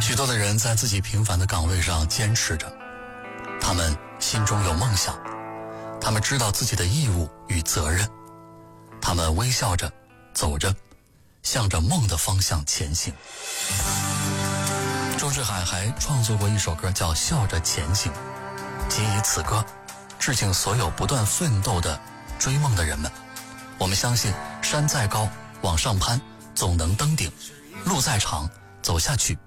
许多的人在自己平凡的岗位上坚持着，他们心中有梦想，他们知道自己的义务与责任，他们微笑着走着，向着梦的方向前行。周志海还创作过一首歌叫《笑着前行》，仅以此歌致敬所有不断奋斗的追梦的人们。我们相信山再高往上攀总能登顶，路再长走下去